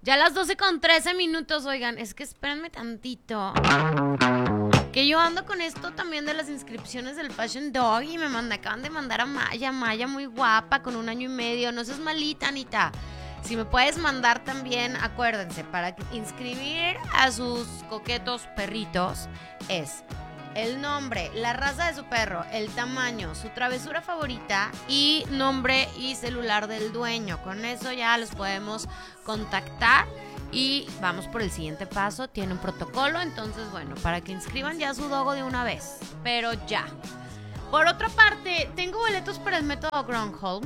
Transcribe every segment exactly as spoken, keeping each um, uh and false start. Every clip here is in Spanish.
Ya a las doce con trece minutos, oigan, es que espérenme tantito. Que yo ando con esto también de las inscripciones del Fashion Dog y me manda, acaban de mandar a Maya, Maya muy guapa, con un año y medio. No seas malita, Anita. Si me puedes mandar también, acuérdense, para inscribir a sus coquetos perritos es el nombre, la raza de su perro, el tamaño, su travesura favorita y nombre y celular del dueño. Con eso ya los podemos contactar y vamos por el siguiente paso. Tiene un protocolo, entonces bueno, para que inscriban ya su dogo de una vez, pero ya. Por otra parte, tengo boletos para el método Gronholm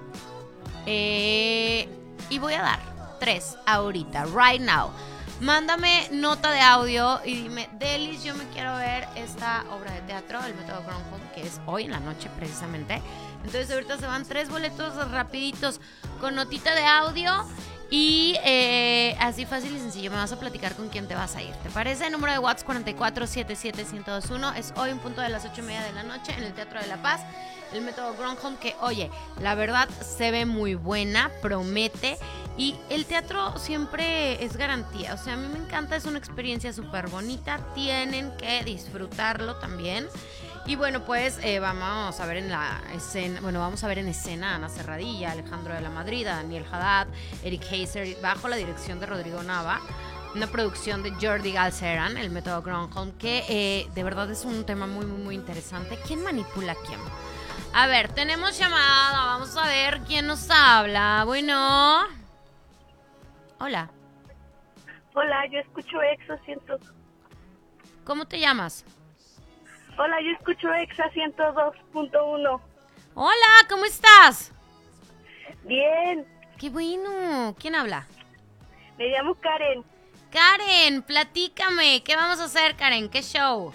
eh, y voy a dar tres ahorita, right now. Mándame nota de audio y dime, Delis, yo me quiero ver esta obra de teatro, el método Gronholm, que es hoy en la noche precisamente. Entonces ahorita se van tres boletos rapiditos con notita de audio y eh, así fácil y sencillo. Me vas a platicar con quién te vas a ir, ¿te parece? El número de WhatsApp cuatro cuatro siete siete uno cero dos uno. Es hoy un punto de las ocho y media de la noche en el Teatro de la Paz. El método Gronholm, que oye, la verdad se ve muy buena, promete. Y el teatro siempre es garantía, o sea, a mí me encanta, es una experiencia súper bonita, tienen que disfrutarlo también. Y bueno, pues eh, vamos a ver en la escena, bueno, vamos a ver en escena a Ana Serradilla, Alejandro de la Madrid, Daniel Haddad, Eric Heiser, bajo la dirección de Rodrigo Nava, una producción de Jordi Galceran, el método Gronholm, que eh, de verdad es un tema muy, muy, muy interesante. ¿Quién manipula a quién? A ver, tenemos llamada, vamos a ver quién nos habla. Bueno... Hola. Hola, yo escucho Exa ciento. ¿Cómo te llamas? Hola, yo escucho Exa ciento dos punto uno. Hola, ¿cómo estás? Bien. Qué bueno. ¿Quién habla? Me llamo Karen. Karen, platícame. ¿Qué vamos a hacer, Karen? ¿Qué show?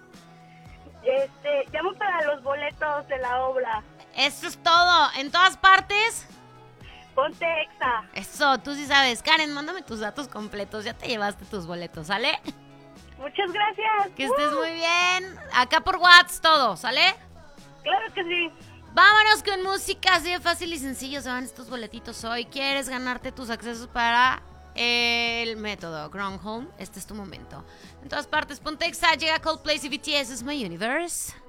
Este, llamo para los boletos de la obra. Eso es todo. ¿En todas partes? Ponte Exa. Eso, tú sí sabes. Karen, mándame tus datos completos. Ya te llevaste tus boletos, ¿sale? Muchas gracias. Que estés uh. muy bien. Acá por WhatsApp todo, ¿sale? Claro que sí. Vámonos con música, así de fácil y sencillo. Se van estos boletitos hoy. ¿Quieres ganarte tus accesos para el método Gronholm? Este es tu momento. En todas partes, ponte Exa. Llega Coldplay y B T S. Es My Universe.